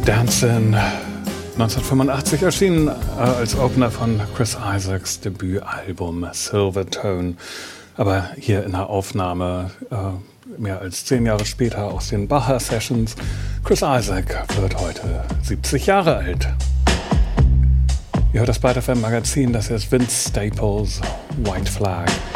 Dancin', 1985 erschienen als Opener von Chris Isaacs Debütalbum Silvertone, aber hier in der Aufnahme mehr als 10 Jahre später aus den Baja Sessions. Chris Isaak wird heute 70 Jahre alt. Ihr hört das Byte FM Magazin, das ist Vince Staples White Flag.